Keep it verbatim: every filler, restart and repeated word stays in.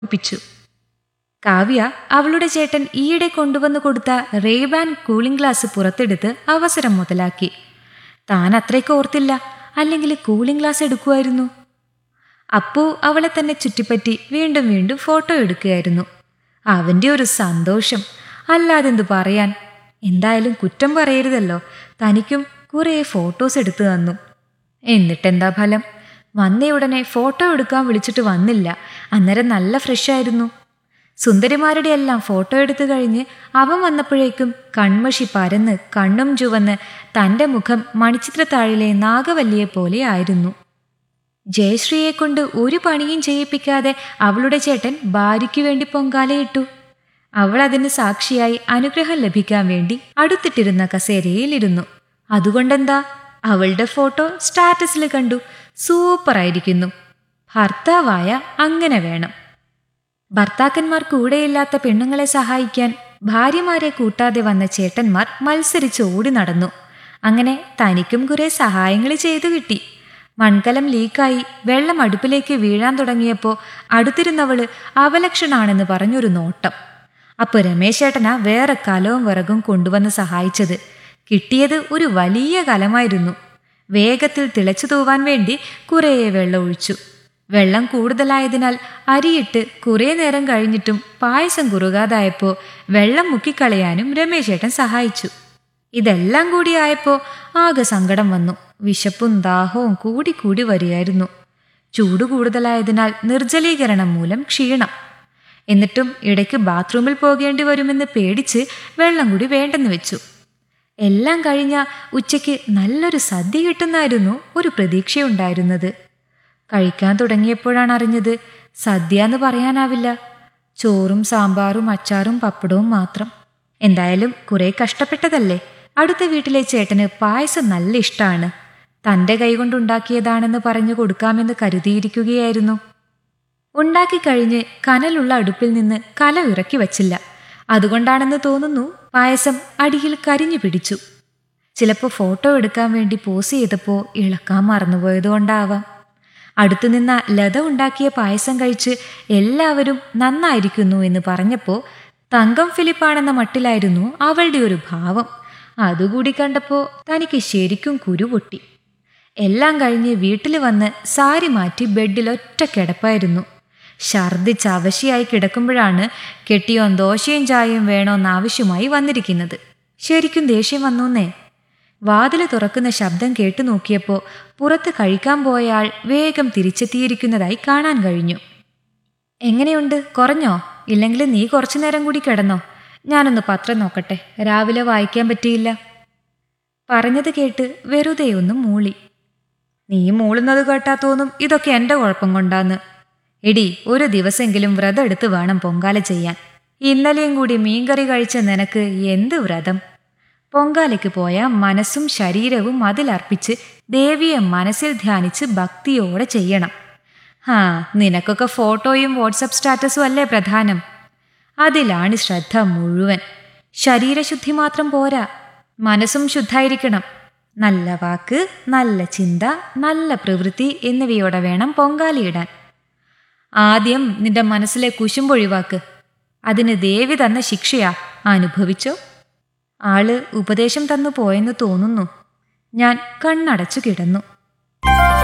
പ്പിച്ചു. കാവ്യ അവളുടെ ചേട്ടൻ ഈയിടെ കൊണ്ടുവന്നു കൊടുത്ത റേബാൻ കൂളിംഗ് ഗ്ലാസ് പുറത്തെടുത്ത് അവസരം മുതലാക്കി. താൻ അത്രയ്ക്ക് ഓർത്തില്ല, അല്ലെങ്കിൽ കൂളിംഗ് ഗ്ലാസ് എടുക്കുമായിരുന്നു. അപ്പു അവളെ തന്നെ ചുറ്റിപ്പറ്റി വീണ്ടും വീണ്ടും ഫോട്ടോ എടുക്കുകയായിരുന്നു. അവൻ്റെ ഒരു സന്തോഷം അല്ലാതെന്തു പറയാൻ. എന്തായാലും കുറ്റം പറയരുതല്ലോ, തനിക്കും കുറേ ഫോട്ടോസ് എടുത്തു തന്നു. എന്നിട്ടെന്താ ഫലം? വന്നയുടനെ ഫോട്ടോ എടുക്കാൻ വിളിച്ചിട്ട് വന്നില്ല. അന്നേരം നല്ല ഫ്രഷായിരുന്നു. സുന്ദരിമാരുടെ എല്ലാം ഫോട്ടോ എടുത്തു കഴിഞ്ഞ് അവൻ വന്നപ്പോഴേക്കും കൺമഷി പരന്ന് കണ്ണും ചുവന്ന് തൻ്റെ മുഖം മണിച്ചിത്രത്താഴിലെ നാഗവല്ലിയെ പോലെ ആയിരുന്നു. ജയശ്രീയെ കൊണ്ട് ഒരു പണിയും ചെയ്യിപ്പിക്കാതെ അവളുടെ ചേട്ടൻ ഭാര്യയ്ക്കു വേണ്ടി പൊങ്കാലയിട്ടു. അവൾ അതിന് സാക്ഷിയായി അനുഗ്രഹം ലഭിക്കാൻ വേണ്ടി അടുത്തിട്ടിരുന്ന കസേരയിലിരുന്നു. അതുകൊണ്ടെന്താ, അവളുടെ ഫോട്ടോ സ്റ്റാറ്റസിൽ കണ്ടു. സൂപ്പറായിരിക്കുന്നു. ഭർത്താവായ അങ്ങനെ വേണം. ഭർത്താക്കന്മാർ കൂടെയില്ലാത്ത പെണ്ണുങ്ങളെ സഹായിക്കാൻ ഭാര്യമാരെ കൂട്ടാതെ വന്ന ചേട്ടന്മാർ മത്സരിച്ച് ഓടി നടന്നു. അങ്ങനെ തനിക്കും കുറെ സഹായങ്ങൾ ചെയ്തു കിട്ടി. മൺകലം ലീക്കായി വെള്ളം അടുപ്പിലേക്ക് വീഴാൻ തുടങ്ങിയപ്പോൾ അടുത്തിരുന്നവള് അവലക്ഷണാണെന്ന് പറഞ്ഞൊരു നോട്ടം. അപ്പോൾ രമേശേട്ടനാ വേറെ കലവും വിറകും കൊണ്ടുവന്ന് സഹായിച്ചത്. കിട്ടിയത് ഒരു വലിയ കലമായിരുന്നു. വേഗത്തിൽ തിളച്ചു തൂവാൻ വേണ്ടി കുറേ വെള്ളം ഒഴിച്ചു. വെള്ളം കൂടുതലായതിനാൽ അരിയിട്ട് കുറേ നേരം കഴിഞ്ഞിട്ടും പായസം കുറുകാതായപ്പോൾ വെള്ളം മുക്കിക്കളയാനും രമേശേട്ടൻ സഹായിച്ചു. ഇതെല്ലാം കൂടി ആയപ്പോൾ ആകെ സങ്കടം വന്നു. വിശപ്പും ദാഹവും കൂടി കൂടി വരികയായിരുന്നു. ചൂട് കൂടുതലായതിനാൽ നിർജ്ജലീകരണം മൂലം ക്ഷീണം. എന്നിട്ടും ഇടയ്ക്ക് ബാത്റൂമിൽ പോകേണ്ടി വരുമെന്ന് പേടിച്ച് വെള്ളം കൂടി വേണ്ടെന്ന് വെച്ചു. എല്ലാം കഴിഞ്ഞ ഉച്ചയ്ക്ക് നല്ലൊരു സദ്യ കിട്ടുന്നായിരുന്നു ഒരു പ്രതീക്ഷയുണ്ടായിരുന്നത്. കഴിക്കാൻ തുടങ്ങിയപ്പോഴാണ് അറിഞ്ഞത് സദ്യ എന്ന് പറയാനാവില്ല. ചോറും സാമ്പാറും അച്ചാറും പപ്പടവും മാത്രം. എന്തായാലും കുറെ കഷ്ടപ്പെട്ടതല്ലേ. അടുത്ത വീട്ടിലെ ചേട്ടന് പായസം നല്ല ഇഷ്ടമാണ്. തൻ്റെ കൈകൊണ്ടുണ്ടാക്കിയതാണെന്ന് പറഞ്ഞു കൊടുക്കാമെന്ന് കരുതിയിരിക്കുകയായിരുന്നു. ഉണ്ടാക്കിക്കഴിഞ്ഞ് കനലുള്ള അടുപ്പിൽ നിന്ന് കല ഇറക്കി വച്ചില്ല. അതുകൊണ്ടാണെന്ന് തോന്നുന്നു പായസം അടിയിൽ കരിഞ്ഞു പിടിച്ചു. ചിലപ്പോൾ ഫോട്ടോ എടുക്കാൻ വേണ്ടി പോസ് ചെയ്തപ്പോൾ ഇളക്കാൻ മറന്നുപോയതുകൊണ്ടാവാം. അടുത്തുനിന്ന ലത ഉണ്ടാക്കിയ പായസം കഴിച്ച് എല്ലാവരും നന്നായിരിക്കുന്നു എന്ന് പറഞ്ഞപ്പോൾ തങ്കം ഫിലിപ്പാണെന്ന മട്ടിലായിരുന്നു അവളുടെ ഒരു ഭാവം. അതുകൂടി കണ്ടപ്പോൾ തനിക്ക് ശരിക്കും കുരുപൊട്ടി. എല്ലാം കഴിഞ്ഞ് വീട്ടിൽ വന്ന് സാരി മാറ്റി ബെഡിൽ ഒറ്റ കിടപ്പായിരുന്നു. ഛർദിച്ച് അവശയായി കിടക്കുമ്പോഴാണ് കെട്ടിയോൻ ദോശയും ചായയും വേണോന്നാവശ്യമായി വന്നിരിക്കുന്നത്. ശരിക്കും ദേഷ്യം വന്നൂന്നേ. വാതിൽ തുറക്കുന്ന ശബ്ദം കേട്ടു നോക്കിയപ്പോൾ പുറത്ത് കഴിക്കാൻ പോയ ആൾ വേഗം തിരിച്ചെത്തിയിരിക്കുന്നതായി കാണാൻ കഴിഞ്ഞു. എങ്ങനെയുണ്ട്, കുറഞ്ഞോ? ഇല്ലെങ്കിൽ നീ കുറച്ചു നേരം കൂടി കിടന്നോ? ഞാനൊന്ന് പത്രം നോക്കട്ടെ, രാവിലെ വായിക്കാൻ പറ്റിയില്ല. പറഞ്ഞത് കേട്ട് വെറുതെ ഒന്ന് മൂളി. നീ മൂളുന്നത് കേട്ടാ തോന്നും ഇതൊക്കെ എൻ്റെ കുഴപ്പം കൊണ്ടാന്ന്. എടി, ഒരു ദിവസമെങ്കിലും വ്രതം എടുത്ത് വേണം പൊങ്കാല ചെയ്യാൻ. ഇന്നലെയും കൂടി മീൻകറി കഴിച്ച നിനക്ക് എന്ത് വ്രതം? പൊങ്കാലയ്ക്ക് പോയാൽ മനസ്സും ശരീരവും അതിലർപ്പിച്ച് ദേവിയെ മനസ്സിൽ ധ്യാനിച്ച് ഭക്തിയോടെ ചെയ്യണം. ഹാ, നിനക്കൊക്കെ ഫോട്ടോയും വാട്സപ്പ് സ്റ്റാറ്റസും അല്ലേ പ്രധാനം. അതിലാണ് ശ്രദ്ധ മുഴുവൻ. ശരീരശുദ്ധി മാത്രം പോരാ, മനസ്സും ശുദ്ധായിരിക്കണം. നല്ല വാക്ക്, നല്ല ചിന്ത, നല്ല പ്രവൃത്തി എന്നിവയോടെ വേണം പൊങ്കാലയിടാൻ. ആദ്യം നിന്റെ മനസ്സിലെ കുശുമ്പൊഴിവാക്ക്. അതിന് ദേവി തന്ന ശിക്ഷയാ, അനുഭവിച്ചോ? ആള് ഉപദേശം തന്നു പോയെന്ന് തോന്നുന്നു. ഞാൻ കണ്ണടച്ചു കിടന്നു.